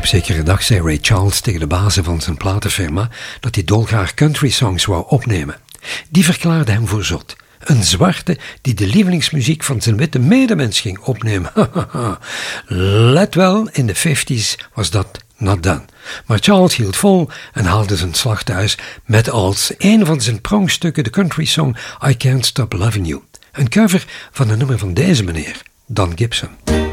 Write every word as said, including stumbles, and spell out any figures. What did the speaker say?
Op zekere dag zei Ray Charles tegen de bazen van zijn platenfirma dat hij dolgraag country songs wou opnemen. Die verklaarde hem voor zot. Een zwarte die de lievelingsmuziek van zijn witte medemens ging opnemen. Let wel, in de vijftiger was dat not done. Maar Charles hield vol en haalde zijn slag thuis met als een van zijn pronkstukken de country song I Can't Stop Loving You. Een cover van een nummer van deze meneer, Don Gibson.